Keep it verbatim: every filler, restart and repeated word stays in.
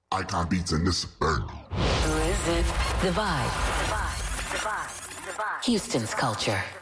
Icon Beats and this is burn. Who is it? The Vibe. The Vibe. The Vibe. The Vibe. Houston's culture.